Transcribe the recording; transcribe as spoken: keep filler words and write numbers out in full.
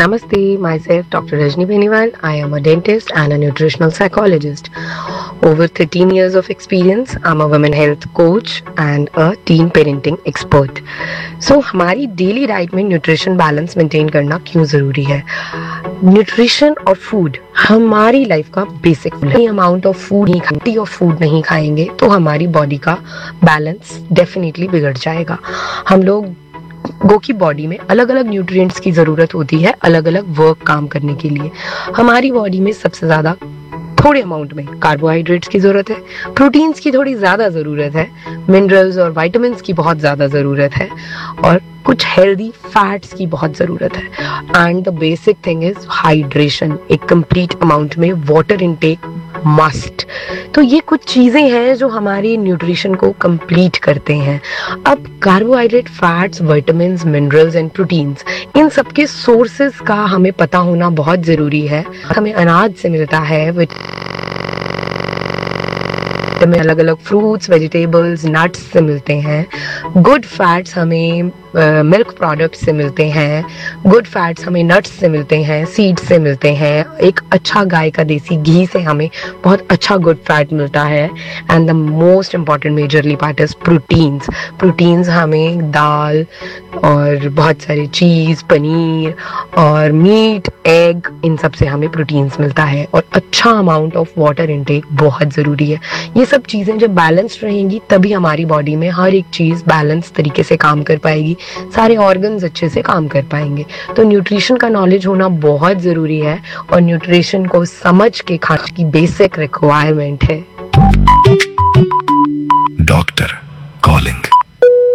Namaste, myself Doctor Rajni Beniwal. I am a dentist and a nutritional psychologist. Over thirteen years of experience, I'm a women health coach and a teen parenting expert. So हमारी daily diet में nutrition balance maintain करना क्यों ज़रूरी है? Nutrition और food हमारी life का basic amount of food नहीं खाएंगे ऑफ फूड नहीं खाएंगे तो हमारी बॉडी का बैलेंस डेफिनेटली बिगड़ जाएगा. हम लोग गो की बॉडी में अलग अलग न्यूट्रिएंट्स की ज़रूरत होती है अलग अलग वर्क काम करने के लिए. हमारी बॉडी में सबसे ज़्यादा थोड़े अमाउंट में कार्बोहाइड्रेट्स की ज़रूरत है, प्रोटीन्स की थोड़ी ज़्यादा ज़रूरत है, मिनरल्स और विटामिन्स की बहुत ज़्यादा ज़रूरत है और कुछ हेल्दी फैट्स की बहुत ज़रूरत है. And the basic thing is hydration. एक कंप्लीट अमाउंट में वाटर इनटेक मस्ट. तो ये कुछ चीज़ें हैं जो हमारे न्यूट्रिशन को कंप्लीट करते हैं. अब carbohydrate, fats, vitamins, minerals and proteins, इन सब के सोर्सेज का हमें पता होना बहुत ज़रूरी है. हमें अनाज से मिलता है, हमें अलग अलग फ्रूट्स, वेजिटेबल्स, नट्स से मिलते हैं. गुड फैट्स हमें मिल्क uh, प्रोडक्ट्स से मिलते हैं. गुड फैट्स हमें नट्स से मिलते हैं, सीड्स से मिलते हैं. एक अच्छा गाय का देसी घी से हमें बहुत अच्छा गुड फैट मिलता है. And the most important majorly part is proteins. Proteins हमें दाल और बहुत सारे चीज़, पनीर और मीट, एग, इन सब से हमें प्रोटीन्स मिलता है. और अच्छा अमाउंट ऑफ वाटर इनटेक बहुत ज़रूरी है. ये सब चीज़ें जब बैलेंस्ड रहेंगी तभी हमारी बॉडी में हर एक चीज़ बैलेंस तरीके से काम कर पाएगी, सारे ऑर्गन्स अच्छे से काम कर पाएंगे. तो न्यूट्रिशन का नॉलेज होना बहुत ज़रूरी है और न्यूट्रिशन को समझ के खाने की बेसिक रिक्वायरमेंट है. Doctor calling.